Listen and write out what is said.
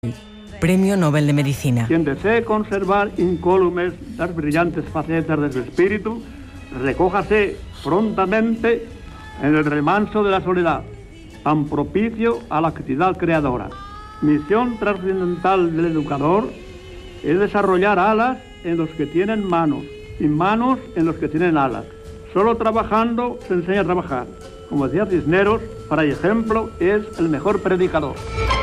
Premio Nobel de Medicina. Quien desee conservar incólumes las brillantes facetas de su espíritu, recójase prontamente en el remanso de la soledad, tan propicio a la actividad creadora. Misión trascendental del educador es desarrollar alas en los que tienen manos y manos en los que tienen alas. Solo trabajando se enseña a trabajar. Como decía Cisneros, para ejemplo es el mejor predicador.